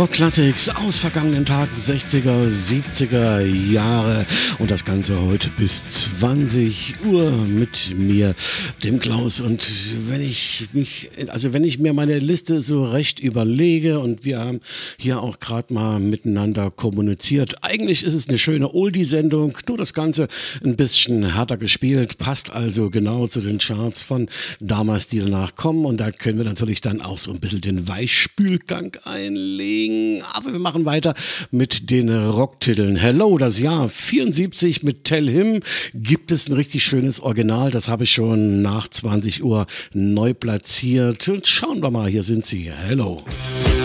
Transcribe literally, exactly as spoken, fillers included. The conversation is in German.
Rock-Classics aus vergangenen Tagen, sechziger, siebziger Jahre und das Ganze heute bis zwanzig Uhr mit mir, dem Klaus. Und wenn ich mich, also wenn ich mir meine Liste so recht überlege und wir haben hier auch gerade mal miteinander kommuniziert, eigentlich ist es eine schöne Oldie-Sendung, nur das Ganze ein bisschen härter gespielt, passt also genau zu den Charts von damals, die danach kommen, und da können wir natürlich dann auch so ein bisschen den Weichspülgang einlegen. Aber wir machen weiter mit den Rocktiteln. Hello, das Jahr vierundsiebzig mit Tell Him gibt es ein richtig schönes Original. Das habe ich schon nach zwanzig Uhr neu platziert. Und schauen wir mal, hier sind sie. Hello.